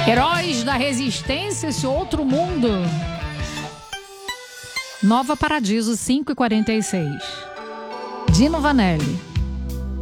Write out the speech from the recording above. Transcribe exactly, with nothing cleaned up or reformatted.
Heróis da Resistência, esse outro mundo. Nova Paradiso, cinco e quarenta e seis. Dino Vanelli.